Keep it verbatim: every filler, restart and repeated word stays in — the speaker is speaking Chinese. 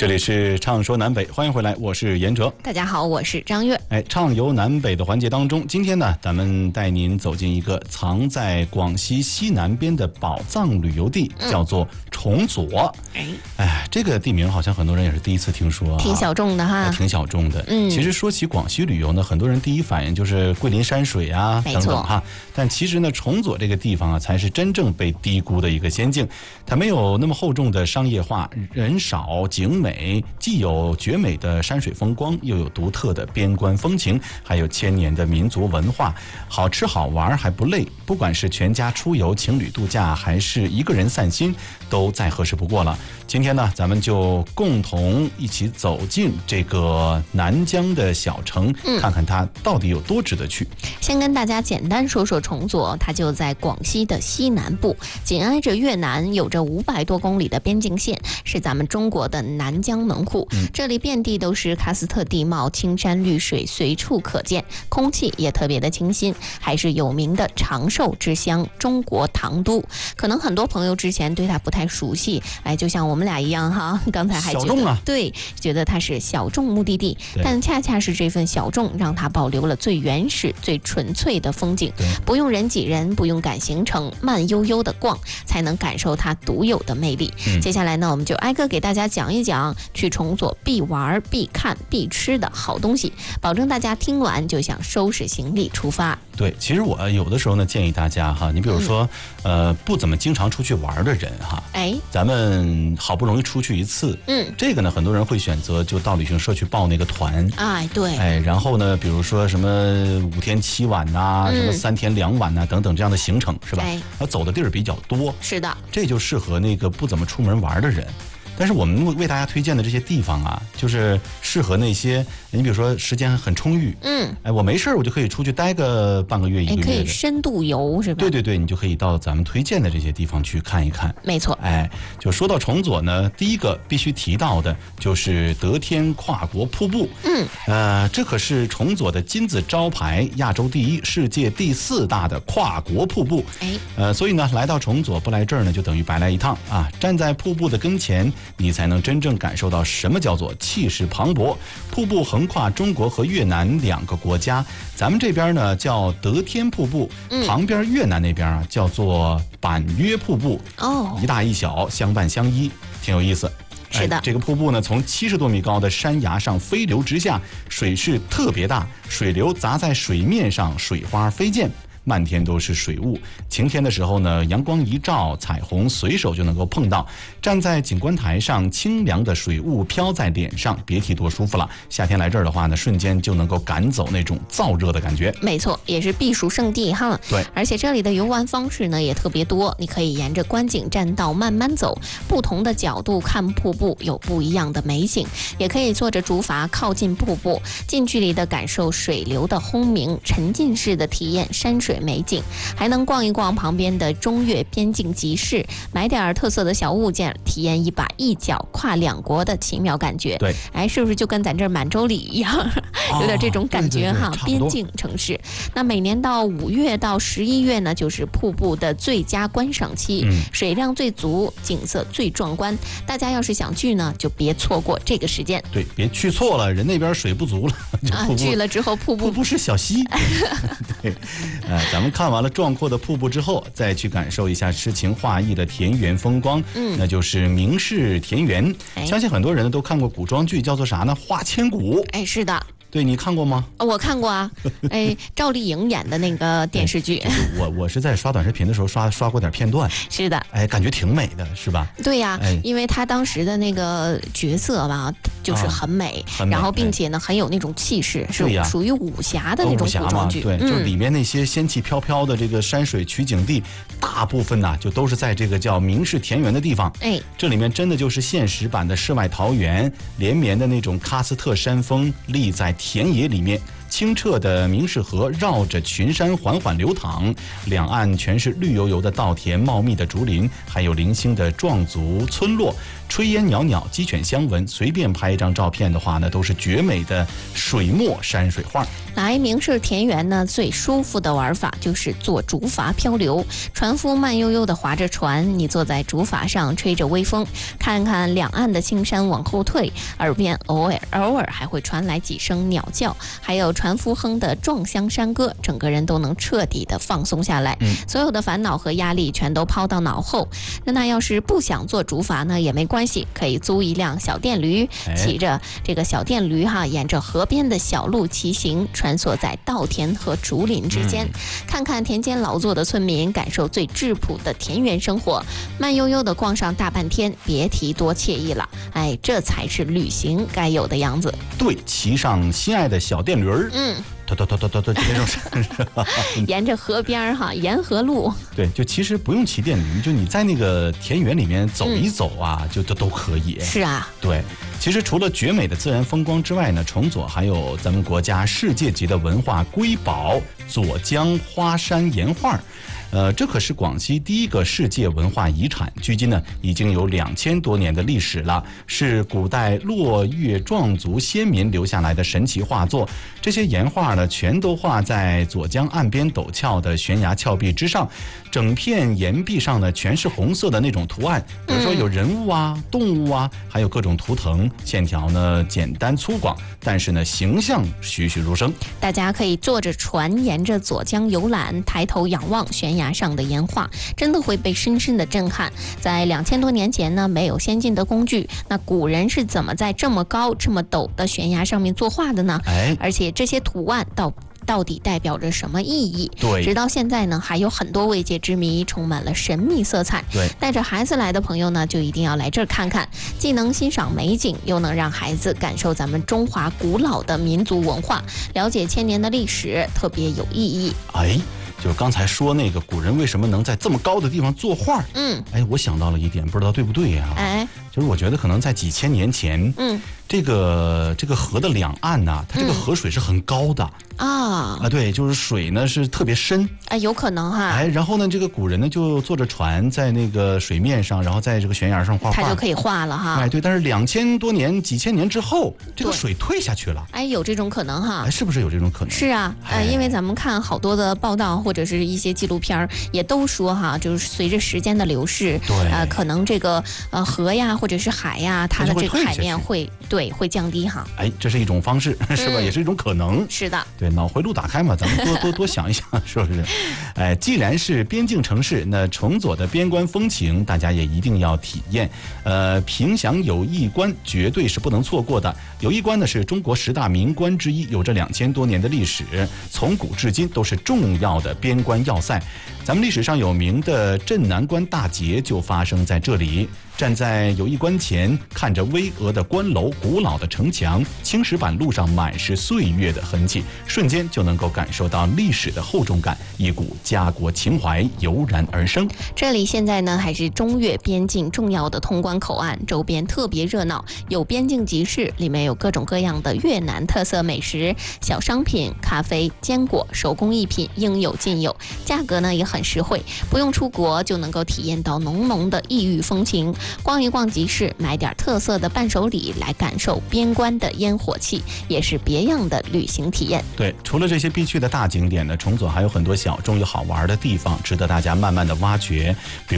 这里是畅说南北，欢迎回来，我是严哲。 大家好，我是张悦。 哎，畅游南北的环节当中，今天呢，咱们带您走进一个藏在广西西南边的宝藏旅游地，嗯、叫做崇左。哎，哎，这个地名好像很多人也是第一次听说、啊， 挺小众的哈， 哎、挺小众的。嗯，其实说起广西旅游呢，很多人第一反应就是桂林山水啊等等哈，但其实呢，崇左这个地方啊，才是真正被低估的一个仙境。它没有那么厚重的商业化，人少景美，既有绝美的山水风光，又有独特的边关风情，还有千年的民族文化，好吃好玩还不累。不管是全家出游、情侣度假，还是一个人散心，都再合适不过了。今天呢，咱们就共同一起走进这个南疆的小城，嗯、看看它到底有多值得去。 先跟大家简单说说崇左，它就在广西的西南部，紧挨着越南，有着五百多公里的边境线，是咱们中国的南疆门户。嗯、这里遍地都是喀斯特地貌，青山绿水随处可见，空气也特别的清新，还是有名的长寿之乡，中国唐都。可能很多朋友之前对它不太熟悉，哎，就像我们俩一样哈，刚才还觉得小众啊， 对，觉得它是小众目的地，但恰恰是这份小众，让它保留了最原始、最纯粹的风景，不用人挤人，不用赶行程，慢悠悠的逛，才能感受它独有的魅力。嗯、接下来呢，我们就挨个给大家讲一讲去崇左必玩、必看、必吃的好东西，保证大家听完就想收拾行李出发。 对，其实我有的时候呢，建议大家哈，你比如说，嗯、呃，不怎么经常出去玩的人哈，哎，咱们好不容易出去一次，嗯，这个呢，很多人会选择就到旅行社去报那个团， 哎，对， 哎，然后呢，比如说什么五天七晚呐、啊，嗯、什么三天两晚呐、啊，等等这样的行程是吧？他走的地儿比较多， 是的， 这就适合那个不怎么出门玩的人。但是我们为大家推荐的这些地方啊，就是适合那些你比如说时间很充裕，嗯，哎，我没事我就可以出去待个半个月一个月的， 可以深度游是吧？ 对对对，你就可以到咱们推荐的这些地方去看一看。 没错， 哎，就说到崇左呢，第一个必须提到的就是得天跨国瀑布，嗯，呃，这可是崇左的金字招牌，亚洲第一、世界第四大的跨国瀑布。哎，呃，所以呢，来到崇左不来这儿呢，就等于白来一趟啊！站在瀑布的跟前，你才能真正感受到什么叫做气势磅礴。瀑布横跨中国和越南两个国家，咱们这边呢叫得天瀑布，嗯、旁边越南那边啊叫做板约瀑布，哦，一大一小，相伴相依，挺有意思。 是的、哎， 这个瀑布呢，从七十多米高的山崖上飞流直下，水势特别大，水流砸在水面上，水花飞溅。漫天都是水雾，晴天的时候呢，阳光一照，彩虹随手就能够碰到。站在景观台上，清凉的水雾飘在脸上，别提多舒服了。夏天来这儿的话呢，瞬间就能够赶走那种燥热的感觉。 没错，也是避暑胜地哈。 对， 而且这里的游玩方式呢也特别多，你可以沿着观景栈道慢慢走，不同的角度看瀑布有不一样的美景，也可以坐着竹筏靠近瀑布，近距离的感受水流的轰鸣，沉浸式的体验山水美景，还能逛一逛旁边的中越边境集市，买点特色的小物件，体验一把一脚跨两国的奇妙感觉。 对， 哎，是不是就跟咱这儿满洲里一样，哦、有点这种感觉哈？ 对对对， 边境城市。那每年到五月到十一月呢，就是瀑布的最佳观赏期，嗯、水量最足，景色最壮观。大家要是想去呢，就别错过这个时间。 对，别去错了，人那边水不足了。 啊，去了之后瀑布瀑布是小溪。对。呃，咱们看完了壮阔的瀑布之后，再去感受一下诗情画意的田园风光，嗯，那就是明式田园。哎、相信很多人都看过古装剧，叫做啥呢？画千骨。 哎，是的。 对，你看过吗？ 我看过啊，哎，赵丽颖演的那个电视剧。 就是我我是在刷短视频的时候刷刷过点片段。 是的， 哎，感觉挺美的，是吧？ 对呀、啊哎，因为她当时的那个角色吧，就是很美，啊、然后并且呢、哎、很有那种气势，是属于武侠的那种古装剧。 对，嗯、就里面那些仙气飘飘的这个山水取景地，大部分呢就都是在这个叫明式田园的地方。哎，这里面真的就是现实版的世外桃源，连绵的那种喀斯特山峰立在田野里面，清澈的明式河绕着群山缓缓流淌，两岸全是绿油油的稻田、茂密的竹林，还有零星的壮族村落。 炊烟袅袅，鸡犬相闻，随便拍一张照片的话呢，都是绝美的水墨山水画。 来明式田园呢，最舒服的玩法就是坐竹筏漂流，船夫慢悠悠地划着船，你坐在竹筏上吹着微风，看看两岸的青山往后退，耳边偶尔偶尔还会传来几声鸟叫，还有船夫哼的壮乡山歌，整个人都能彻底的放松下来，嗯、所有的烦恼和压力全都抛到脑后。那那要是不想坐竹筏呢，也没关系，可以租一辆小电驴，骑着这个小电驴哈，沿着河边的小路骑行，穿梭在稻田和竹林之间，嗯、看看田间劳作的村民，感受最质朴的田园生活，慢悠悠的逛上大半天，别提多惬意了。哎，这才是旅行该有的样子。 对，骑上心爱的小电驴儿，嗯。突突突突突突，这种是吧？ 沿着河边哈，沿河路。 对，就其实不用骑电驴，就你在那个田园里面走一走啊，嗯、就都都可以。 是啊， 对。其实除了绝美的自然风光之外呢，崇左还有咱们国家世界级的文化瑰宝左江花山岩画。呃，这可是广西第一个世界文化遗产，距今呢已经有两千多年的历史了，是古代落月壮族先民留下来的神奇画作。这些岩画呢，全都画在左江岸边陡峭的悬崖峭壁之上，整片岩壁上呢全是红色的那种图案，比如说有人物啊、动物啊，还有各种图腾，线条呢简单粗犷，但是呢形象栩栩如生。大家可以坐着船沿着左江游览，抬头仰望悬崖上的岩画，真的会被深深的震撼。在两千多年前呢，没有先进的工具，那古人是怎么在这么高这么陡的悬崖上面作画的呢？哎，而且这些图案到到底代表着什么意义？对，直到现在呢，还有很多未解之谜，充满了神秘色彩。对，带着孩子来的朋友呢，就一定要来这儿看看，既能欣赏美景，又能让孩子感受咱们中华古老的民族文化，了解千年的历史，特别有意义。 哎。就是刚才说那个古人为什么能在这么高的地方作画？嗯，哎，我想到了一点，不知道对不对呀、啊？哎，就是我觉得可能在几千年前，嗯，这个这个河的两岸呐，它这个河水是很高的。啊啊，对，就是水呢是特别深， 哎，有可能哈， 哎，然后呢，这个古人呢就坐着船在那个水面上，然后在这个悬崖上画画， 他就可以画了哈， 哎，对，但是两千多年、几千年之后，这个水退下去了， 哎，有这种可能哈， 哎，是不是有这种可能？ 是啊，呃，因为咱们看好多的报道或者是一些纪录片也都说哈，就是随着时间的流逝，对，呃，可能这个呃河呀或者是海呀，它的这个海面会对会降低哈， 哎，这是一种方式，是吧？嗯、也是一种可能， 是的。 对，脑回路打开嘛，咱们多多多想一想，是不是？哎，既然是边境城市，那崇左的边关风情，大家也一定要体验。呃，平祥友谊关绝对是不能错过的。友谊关呢是中国十大名关之一，有着两千多年的历史，从古至今都是重要的边关要塞。咱们历史上有名的镇南关大捷就发生在这里。站在友谊关前，看着巍峨的关楼、古老的城墙，青石板路上满是岁月的痕迹，瞬间就能够感受到历史的厚重感，一股家国情怀油然而生。 这里现在呢还是中越边境重要的通关口岸，周边特别热闹，有边境集市，里面有各种各样的越南特色美食、小商品、咖啡、坚果、手工艺品应有尽有，价格呢也很实惠，不用出国就能够体验到浓浓的异域风情。逛一逛集市，买点特色的伴手礼，来感受边关的烟火气，也是别样的旅行体验。 对，除了这些必去的大景点呢，崇左还有很多小众又好玩的地方，值得大家慢慢的挖掘。比如